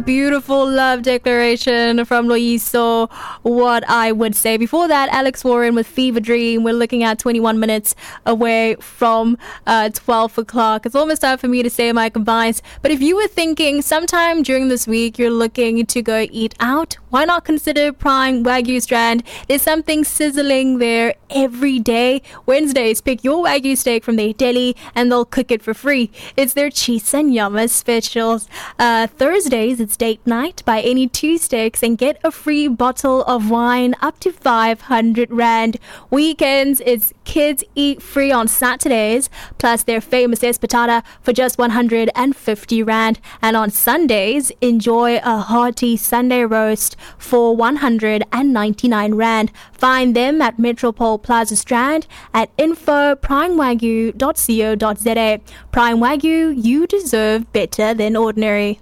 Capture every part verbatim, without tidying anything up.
Beautiful love declaration from Loyiso. What I would say before that, Alex Warren with Fever Dream. We're looking at twenty-one minutes away from uh, twelve o'clock. It's almost time for me to say my goodbyes. But if you were thinking sometime during this week you're looking to go eat out, why not consider Prime Wagyu Strand? There's something sizzling there every day. Wednesdays, pick your Wagyu steak from their deli and they'll cook it for free. It's their cheese and yama specials. Uh, Thursdays, it's date night. Buy any two steaks and get a free bottle of wine up to five hundred rand. Weekends, it's kids eat free on Saturdays, plus their famous espetada for just one hundred fifty rand. And on Sundays, enjoy a hearty Sunday roast for one hundred ninety-nine rand. Find them at Metropole Plaza Strand at info prime wagyu dot co dot za. Prime Wagyu, you deserve better than ordinary.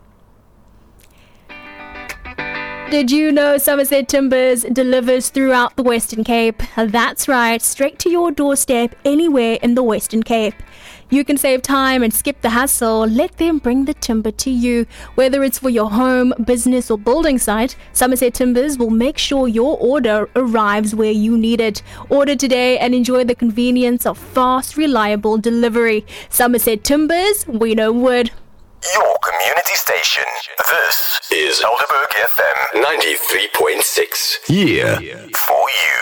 Did you know Somerset Timbers delivers throughout the Western Cape? That's right, straight to your doorstep anywhere in the Western Cape. You can save time and skip the hassle. Let them bring the timber to you. Whether it's for your home, business or building site, Somerset Timbers will make sure your order arrives where you need it. Order today and enjoy the convenience of fast, reliable delivery. Somerset Timbers, we know wood. Your community station. This is Helderberg F M ninety-three point six. Yeah. For you.